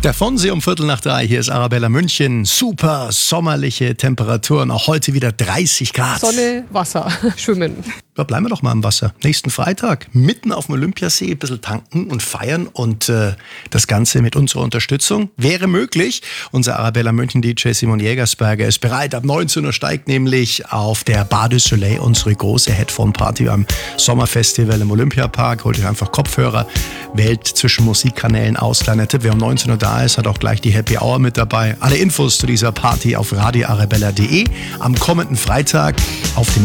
Der Fondsee um 2:45. Hier ist Arabella München. Super sommerliche Temperaturen. Auch heute wieder 30 Grad. Sonne, Wasser, Schwimmen. Da bleiben wir doch mal am Wasser. Nächsten Freitag mitten auf dem Olympiasee ein bisschen tanken und feiern und das Ganze mit unserer Unterstützung wäre möglich. Unser Arabella München DJ Simon Jägersberger ist bereit. Ab 19 Uhr steigt nämlich auf der Bar du Soleil unsere große Headphone-Party am Sommerfestival im Olympiapark. Holt euch einfach Kopfhörer, wählt zwischen Musikkanälen aus. Kleiner Tipp, wer um 19 Uhr da ist, hat auch gleich die Happy Hour mit dabei. Alle Infos zu dieser Party auf radioarabella.de am kommenden Freitag auf dem